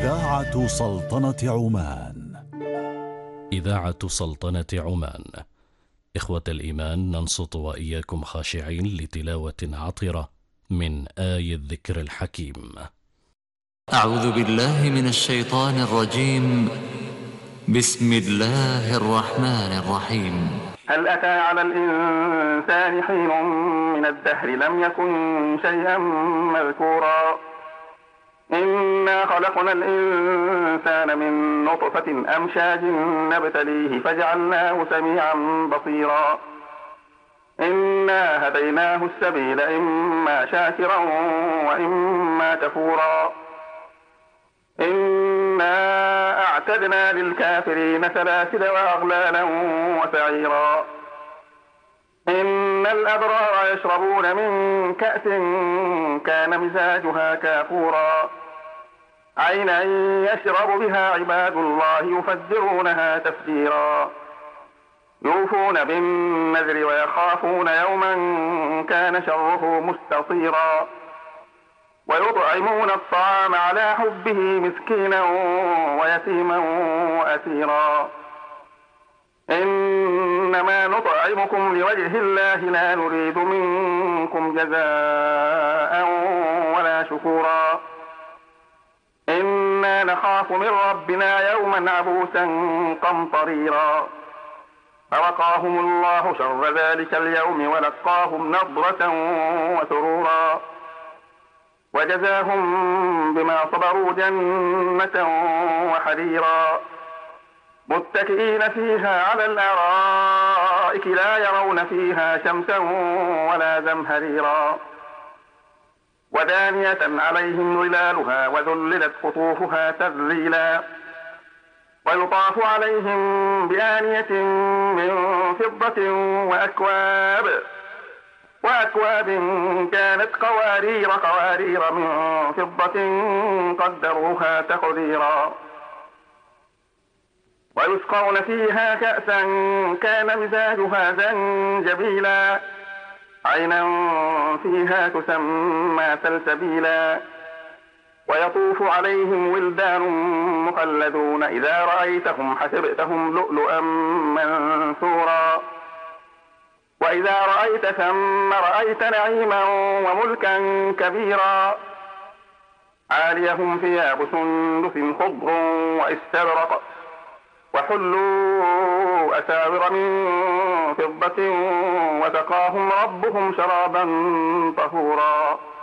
إذاعة سلطنة عمان. إذاعة سلطنة عمان. إخوة الإيمان، ننصت وإياكم خاشعين لتلاوة عطرة من آي الذكر الحكيم. أعوذ بالله من الشيطان الرجيم. بسم الله الرحمن الرحيم. هل أتى على الإنسان حين من الدهر لم يكن شيئا مذكورا إنا خلقنا الإنسان من نطفة أمشاج نبتليه فجعلناه سميعا بصيرا إنا هديناه السبيل إما شاكرا وإما كفورا إنا أعتدنا للكافرين سلاسل وأغلالا وسعيرا إن الأبرار يشربون من كأس كان مزاجها كافورا عينا يشرب بها عباد الله يفجرونها تفجيرا يوفون بالنذر ويخافون يوما كان شره مستطيرا ويطعمون الطعام على حبه مسكينا ويتيما وأسيرا إنما نطعمكم لوجه الله لا نريد منكم جزاء ولا شكورا إنا نخاف من ربنا يوما عبوسا قمطريرا فوقاهم الله شر ذلك اليوم ولقاهم نضرة وسرورا وجزاهم بما صبروا جنة وحريرا متكئين فيها على الأرائك لا يرون فيها شمسا ولا زمهريرا ودانية عليهم ظلالها وذللت قطوفها تذليلا ويطاف عليهم بآنية من فضة وأكواب كانت قوارير من فضة قدروها تقديرا ويسقون فيها كأسا كان مزاجها زنجبيلا عينا فيها تسمى سلسبيلا ويطوف عليهم ولدان مخلدون إذا رأيتهم حسبتهم لؤلؤا منثورا وإذا رأيت ثم رأيت نعيما وملكا كبيرا عاليهم ثياب سندس خضر واستبرق وحلوا أساور من فضة وسقاهم ربهم شرابا طهورا